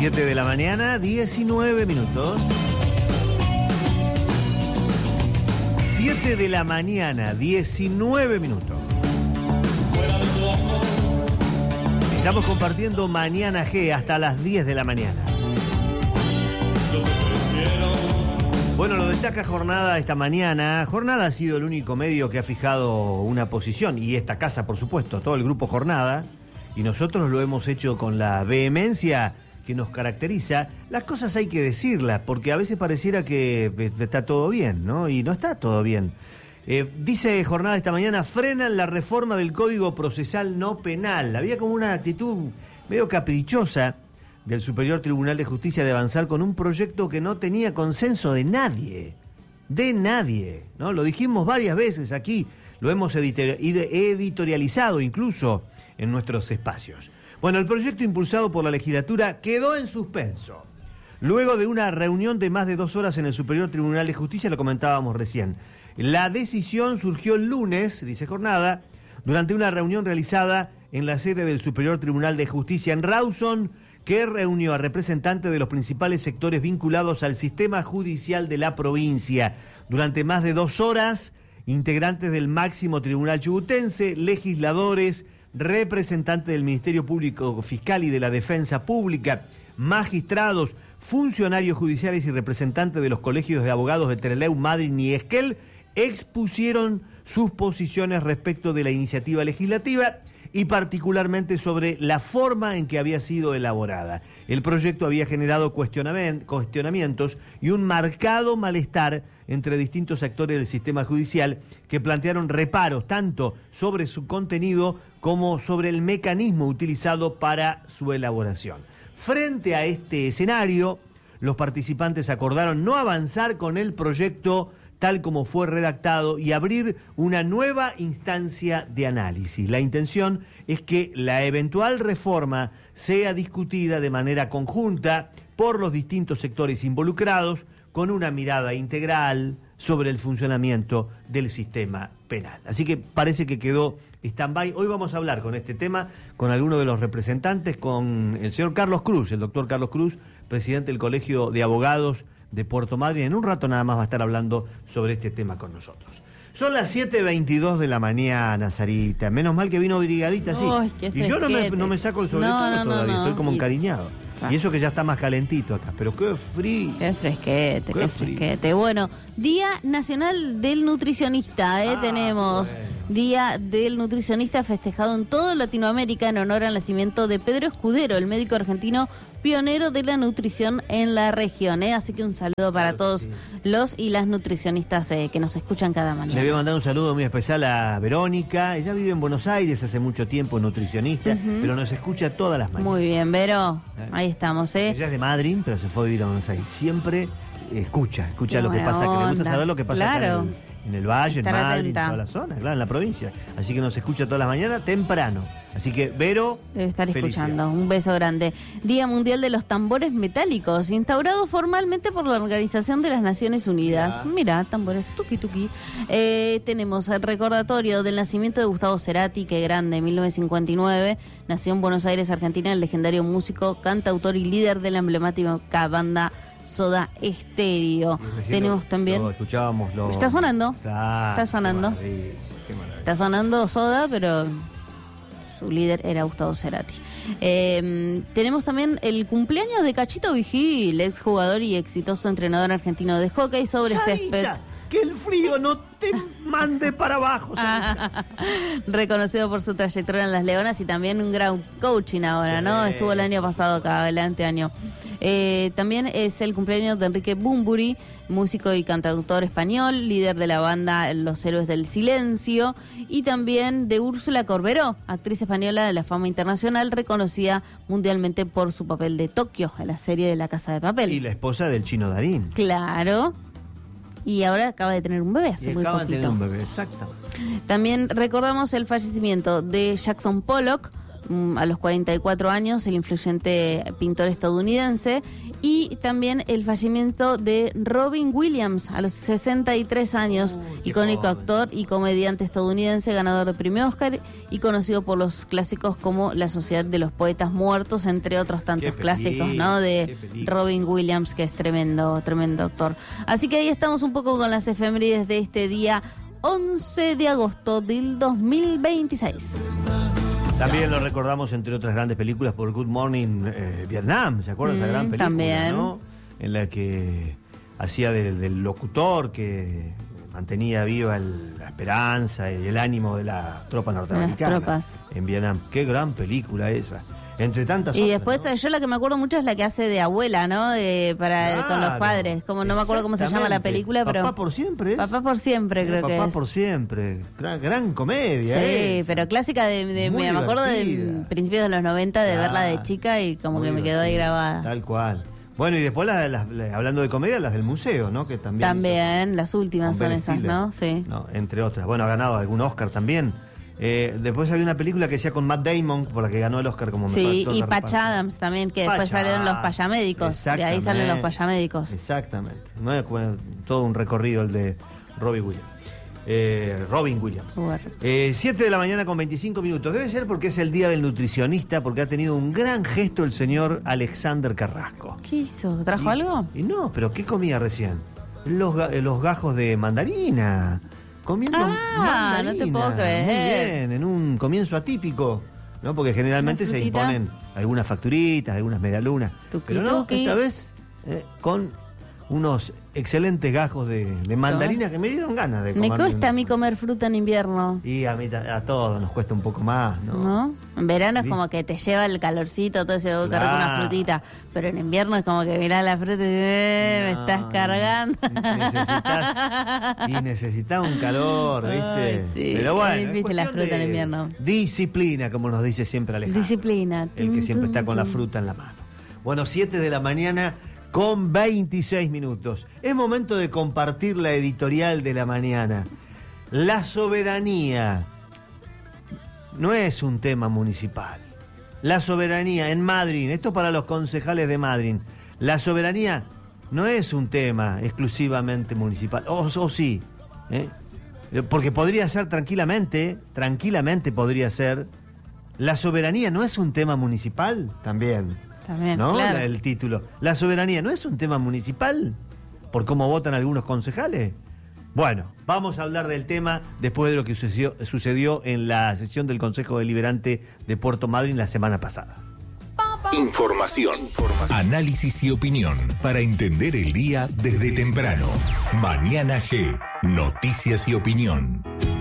7 de la mañana, 19 minutos. 7 de la mañana, 19 minutos. Estamos compartiendo Mañana G hasta las 10 de la mañana. Bueno, lo destaca Jornada esta mañana. Jornada ha sido el único medio que ha fijado una posición, y esta casa, por supuesto, todo el grupo Jornada, y nosotros lo hemos hecho con la vehemencia que nos caracteriza. Las cosas hay que decirlas, porque a veces pareciera que está todo bien, ¿no? Y no está todo bien. Dice Jornada esta mañana, frenan la reforma del Código Procesal No Penal. Había como una actitud medio caprichosa del Superior Tribunal de Justicia de avanzar con un proyecto que no tenía consenso de nadie, ¿no? Lo dijimos varias veces aquí, lo hemos editorializado incluso en nuestros espacios. Bueno, el proyecto impulsado por la legislatura quedó en suspenso. Luego de una reunión de más de 2 horas en el Superior Tribunal de Justicia, lo comentábamos recién. La decisión surgió el lunes, dice Jornada, durante una reunión realizada en la sede del Superior Tribunal de Justicia en Rawson, que reunió a representantes de los principales sectores vinculados al sistema judicial de la provincia. Durante más de 2 horas, integrantes del máximo tribunal chubutense, legisladores, representantes del Ministerio Público Fiscal y de la Defensa Pública, magistrados, funcionarios judiciales y representantes de los colegios de abogados de Trelew, Madryn y Esquel expusieron sus posiciones respecto de la iniciativa legislativa y particularmente sobre la forma en que había sido elaborada. El proyecto había generado cuestionamientos y un marcado malestar entre distintos actores del sistema judicial que plantearon reparos tanto sobre su contenido como sobre el mecanismo utilizado para su elaboración. Frente a este escenario, los participantes acordaron no avanzar con el proyecto tal como fue redactado y abrir una nueva instancia de análisis. La intención es que la eventual reforma sea discutida de manera conjunta por los distintos sectores involucrados con una mirada integral sobre el funcionamiento del sistema penal. Así que parece que quedó stand-by. Hoy vamos a hablar con este tema con alguno de los representantes, con el señor Carlos Cruz, el doctor Carlos Cruz, presidente del Colegio de Abogados de Puerto Madryn. En un rato nada más va a estar hablando sobre este tema con nosotros. Son las 7:22 de la mañana, Sarita. Menos mal que vino brigadita, sí. Uy, y yo no me saco el sobretodo todavía, estoy como encariñado. Y eso que ya está más calentito acá, pero qué frío. Qué fresquete. Bueno, Día Nacional del Nutricionista, tenemos. Bueno. Día del Nutricionista festejado en toda Latinoamérica en honor al nacimiento de Pedro Escudero, el médico argentino pionero de la nutrición en la región. Así que un saludo para todos los y las nutricionistas que nos escuchan cada mañana. Le voy a mandar un saludo muy especial a Verónica. Ella vive en Buenos Aires hace mucho tiempo, nutricionista, pero nos escucha todas las mañanas. Muy bien, Vero. Ahí estamos. Ella es de Madryn, pero se fue a vivir a Buenos Aires. Siempre escucha lo que pasa, que le gusta saber lo que pasa acá en el Valle, en Madryn, en toda la zona, claro, en la provincia. Así que nos escucha todas las mañanas temprano. Así que, Vero, debe estar escuchando. Un beso grande. Día Mundial de los Tambores Metálicos, instaurado formalmente por la Organización de las Naciones Unidas. Mirá, tambores, tuki tuki. Tenemos el recordatorio del nacimiento de Gustavo Cerati, que grande, 1959. Nació en Buenos Aires, Argentina, el legendario músico, cantautor y líder de la emblemática banda Soda Stereo. Tenemos también. Está sonando. Está sonando. Está sonando Soda, pero su líder era Gustavo Cerati. Tenemos también el cumpleaños de Cachito Vigil, exjugador y exitoso entrenador argentino de hockey sobre césped. Que el frío no te mande para abajo. Reconocido por su trayectoria en las Leonas y también un gran coaching ahora, ¿no? Estuvo el año pasado acá, el anteaño. También es el cumpleaños de Enrique Bunbury, músico y cantautor español, líder de la banda Los Héroes del Silencio, y también de Úrsula Corberó, actriz española de la fama internacional, reconocida mundialmente por su papel de Tokio en la serie de La Casa de Papel. Y la esposa del Chino Darín. Claro. Y ahora acaba de tener un bebé hace muy poquito. Acaba de tener un bebé, exacto. También recordamos el fallecimiento de Jackson Pollock, a los 44 años, el influyente pintor estadounidense, y también el fallecimiento de Robin Williams a los 63 años, icónico joven. actor y comediante estadounidense, ganador de premio Oscar y conocido por los clásicos como La Sociedad de los Poetas Muertos, entre otros tantos clásicos, ¿no? De Robin Williams, que es tremendo actor. Así que ahí estamos un poco con las efemérides de este día 11 de agosto del 2026. También lo recordamos, entre otras grandes películas, por Good Morning Vietnam. ¿Se acuerdan de esa gran película? También. ¿No? En la que hacía del locutor que mantenía viva la esperanza y el ánimo de la tropa norteamericana. Las tropas. En Vietnam. Qué gran película esa. Entre tantas Y otras, después, ¿no? yo la que me acuerdo mucho es la que hace de abuela, ¿no? Con los padres. Como no me acuerdo cómo se llama la película, pero... Papá por siempre es. Papá por siempre, creo que es. Papá por siempre. Gran comedia. Sí, esa. pero clásica Muy me acuerdo de divertida. principios de los 90 de verla de chica y como Muy que me quedó ahí divertida. grabada. Tal cual. Bueno, y después hablando de comedia, las del museo, ¿no? Que También, las últimas son esas, ¿no? Sí. No, entre otras. Bueno, ha ganado algún Oscar también. Después había una película que decía con Matt Damon, por la que ganó el Oscar como mejor Sí, actor y de Patch reparto. Adams también, que después salieron los payamédicos. De ahí salen los payamédicos. Exactamente. No es todo un recorrido el de Robin Williams. 7 de la mañana con 25 minutos. Debe ser porque es el día del nutricionista, porque ha tenido un gran gesto el señor Alexander Carrasco. ¿Qué hizo? ¿Trajo algo? Y no, pero ¿qué comía recién? Los gajos de mandarina. Comiendo mandarina. No te puedo creer. Muy bien, en un comienzo atípico, ¿no? Porque generalmente se imponen algunas facturitas, algunas medialunas. Pero no, esta vez con unos excelentes gajos de mandarina que me dieron ganas de comer. Me cuesta a mí comer fruta en invierno. Y a mí a todos nos cuesta un poco más, ¿no? ¿No? En verano es como que te lleva el calorcito, todo ese cargar una frutita. Pero en invierno es como que mirás la fruta y me estás cargando. Necesitas un calor, ¿viste? Ay, sí, pero bueno, es difícil la fruta en invierno. Disciplina, como nos dice siempre Alejandro. Disciplina. El que siempre está con la fruta en la mano. Bueno, 7 de la mañana con 26 minutos. Es momento de compartir la editorial de la mañana. La soberanía no es un tema municipal. La soberanía en Madrid, esto para los concejales de Madrid, la soberanía no es un tema exclusivamente municipal. O sí, porque podría ser tranquilamente podría ser. La soberanía no es un tema municipal también. También, ¿no? claro. El título. La soberanía no es un tema municipal, por cómo votan algunos concejales. Bueno, vamos a hablar del tema después de lo que sucedió en la sesión del Consejo Deliberante de Puerto Madryn la semana pasada. Información, análisis y opinión para entender el día desde temprano. Mañana G, noticias y opinión.